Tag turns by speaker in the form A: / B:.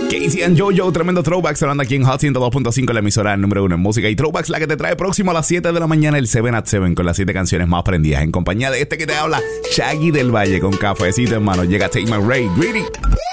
A: Casey and Jojo, tremendo throwback, sonando aquí en Hot 102.5, la emisora número 1 en música y throwbacks, la que te trae próximo a las 7 de la mañana el 7 at 7 con las 7 canciones más prendidas, en compañía de este que te habla, Shaggy del Valle, con cafecito en mano. Llega Take My Ray, Greedy.